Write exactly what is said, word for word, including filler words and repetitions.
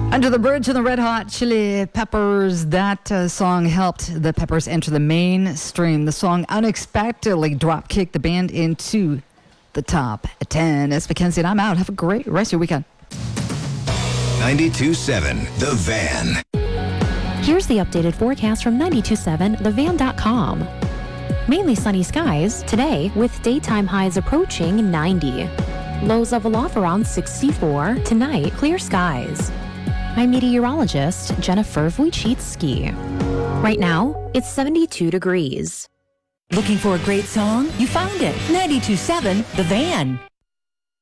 Under the Bridge and the Red Hot Chili Peppers. That uh, song helped the Peppers enter the mainstream. The song unexpectedly drop-kicked the band into the top ten. It's Mackenzie and I'm out. Have a great rest of your weekend. ninety-two point seven The Van. Here's the updated forecast from ninety-two point seven the van dot com. Mainly sunny skies today with daytime highs approaching ninety. Lows level off around sixty-four. Tonight, clear skies. I'm meteorologist Jennifer Wojcicki. Right now, it's seventy-two degrees. Looking for a great song? You found it. ninety-two point seven The Van.